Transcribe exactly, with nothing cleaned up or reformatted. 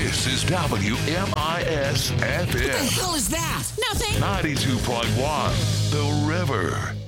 This is W M I S F What the M hell is that? Nothing. ninety-two point one, The River.